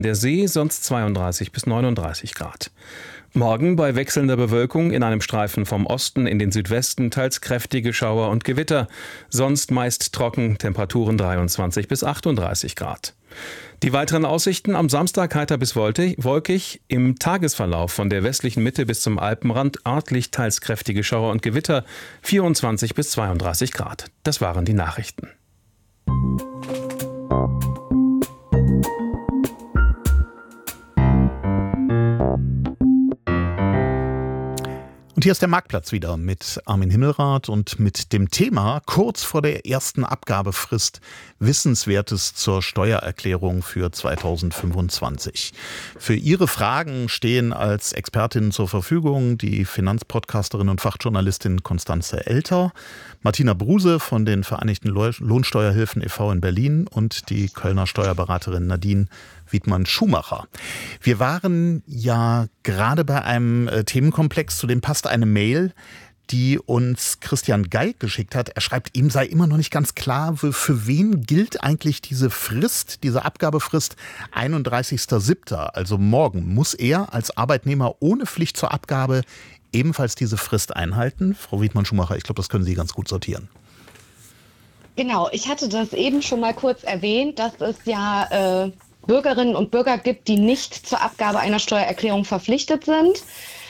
Der See sonst 32 bis 39 Grad. Morgen bei wechselnder Bewölkung in einem Streifen vom Osten in den Südwesten teils kräftige Schauer und Gewitter. Sonst meist trocken, Temperaturen 23 bis 38 Grad. Die weiteren Aussichten: am Samstag heiter bis wolkig, im Tagesverlauf von der westlichen Mitte bis zum Alpenrand örtlich teils kräftige Schauer und Gewitter, 24 bis 32 Grad. Das waren die Nachrichten. Und hier ist der Marktplatz wieder mit Armin Himmelrath und mit dem Thema kurz vor der ersten Abgabefrist Wissenswertes zur Steuererklärung für 2025. Für Ihre Fragen stehen als Expertinnen zur Verfügung die Finanzpodcasterin und Fachjournalistin Constanze Elter, Martina Bruse von den Vereinigten Lohnsteuerhilfen e.V. in Berlin und die Kölner Steuerberaterin Nadine Wiedmann-Schumacher. Wir waren ja gerade bei einem Themenkomplex, zu dem passt eine Mail, die uns Christian Geig geschickt hat. Er schreibt, ihm sei immer noch nicht ganz klar, für wen gilt eigentlich diese Frist, diese Abgabefrist 31.07., also morgen. Muss er als Arbeitnehmer ohne Pflicht zur Abgabe ebenfalls diese Frist einhalten? Frau Wiedmann-Schumacher, ich glaube, das können Sie ganz gut sortieren. Genau, ich hatte das eben schon mal kurz erwähnt, dass es ja Bürgerinnen und Bürger gibt, die nicht zur Abgabe einer Steuererklärung verpflichtet sind.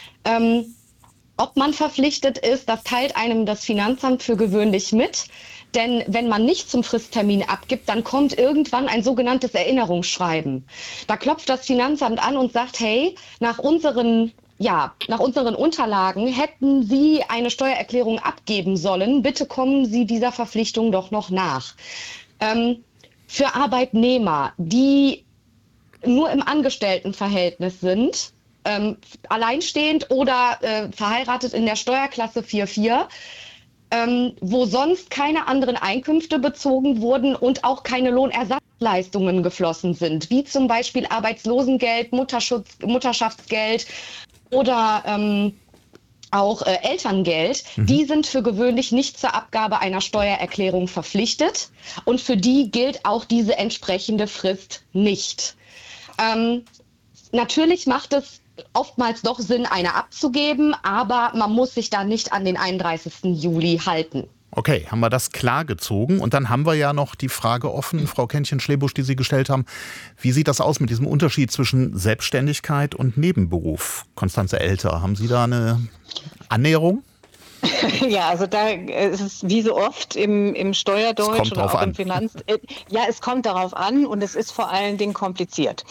Ob man verpflichtet ist, das teilt einem das Finanzamt für gewöhnlich mit. Denn wenn man nicht zum Fristtermin abgibt, dann kommt irgendwann ein sogenanntes Erinnerungsschreiben. Da klopft das Finanzamt an und sagt, hey, nach unseren Unterlagen hätten Sie eine Steuererklärung abgeben sollen. Bitte kommen Sie dieser Verpflichtung doch noch nach. Für Arbeitnehmer, die nur im Angestelltenverhältnis sind, alleinstehend oder verheiratet in der Steuerklasse 4.4, wo sonst keine anderen Einkünfte bezogen wurden und auch keine Lohnersatzleistungen geflossen sind, wie zum Beispiel Arbeitslosengeld, Mutterschaftsgeld oder auch Elterngeld, die sind für gewöhnlich nicht zur Abgabe einer Steuererklärung verpflichtet und für die gilt auch diese entsprechende Frist nicht. Natürlich macht es oftmals doch Sinn, eine abzugeben, aber man muss sich da nicht an den 31. Juli halten. Okay, haben wir das klar gezogen. Und dann haben wir ja noch die Frage offen, Frau Kännchen-Schlebusch, die Sie gestellt haben. Wie sieht das aus mit diesem Unterschied zwischen Selbstständigkeit und Nebenberuf? Constanze Elter, haben Sie da eine Annäherung? Ja, also da ist es wie so oft im Steuerdeutsch oder auch im Finanz. Ja, es kommt darauf an und es ist vor allen Dingen kompliziert.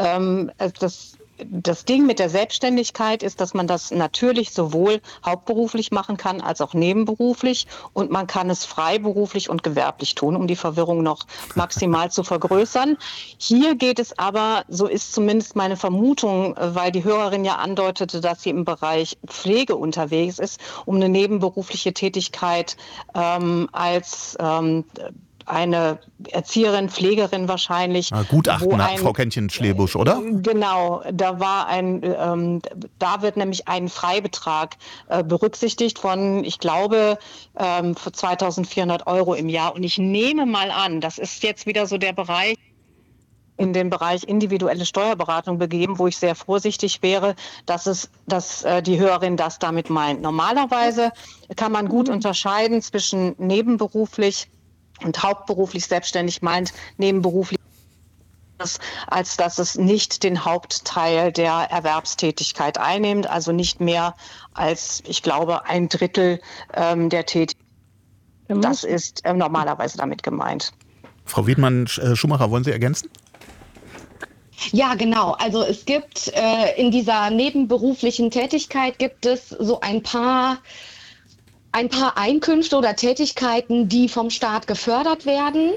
Das Ding mit der Selbstständigkeit ist, dass man das natürlich sowohl hauptberuflich machen kann als auch nebenberuflich und man kann es freiberuflich und gewerblich tun, um die Verwirrung noch maximal zu vergrößern. Hier geht es aber, so ist zumindest meine Vermutung, weil die Hörerin ja andeutete, dass sie im Bereich Pflege unterwegs ist, um eine nebenberufliche Tätigkeit als eine Erzieherin, Pflegerin wahrscheinlich. Gutachten, Frau Kännchen-Schlebusch, oder? Genau, da wird nämlich ein Freibetrag berücksichtigt von, ich glaube, für 2.400 € im Jahr. Und ich nehme mal an, das ist jetzt wieder so der Bereich, in den Bereich individuelle Steuerberatung begeben, wo ich sehr vorsichtig wäre, dass die Hörerin das damit meint. Normalerweise kann man gut unterscheiden zwischen nebenberuflich und hauptberuflich. Selbstständig meint nebenberuflich, als dass es nicht den Hauptteil der Erwerbstätigkeit einnimmt, also nicht mehr als, ich glaube, 1/3 der Tätigkeit. Das ist normalerweise damit gemeint. Frau Wiedmann-Schumacher, wollen Sie ergänzen? Ja, genau. Also es gibt in dieser nebenberuflichen Tätigkeit gibt es so ein paar Einkünfte oder Tätigkeiten, die vom Staat gefördert werden.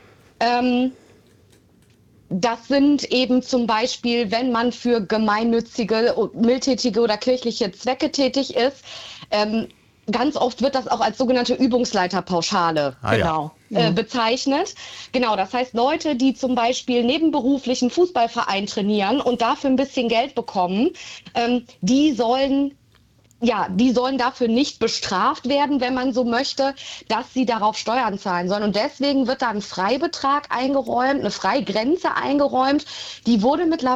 Das sind eben zum Beispiel, wenn man für gemeinnützige, mildtätige oder kirchliche Zwecke tätig ist. Ganz oft wird das auch als sogenannte Übungsleiterpauschale bezeichnet. Genau, das heißt Leute, die zum Beispiel nebenberuflich einen Fußballverein trainieren und dafür ein bisschen Geld bekommen, die sollen ja, die sollen dafür nicht bestraft werden, wenn man so möchte, dass sie darauf Steuern zahlen sollen. Und deswegen wird da ein Freibetrag eingeräumt, eine Freigrenze eingeräumt. Die wurde mittlerweile